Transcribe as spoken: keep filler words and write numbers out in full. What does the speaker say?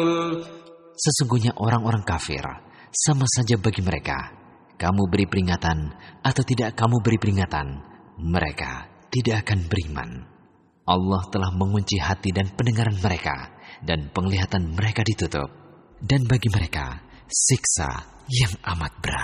Sesungguhnya orang-orang kafir sama saja bagi mereka. Kamu beri peringatan atau tidak kamu beri peringatan, mereka tidak akan beriman. Allah telah mengunci hati dan pendengaran mereka, dan penglihatan mereka ditutup. Dan bagi mereka siksa yang amat berat.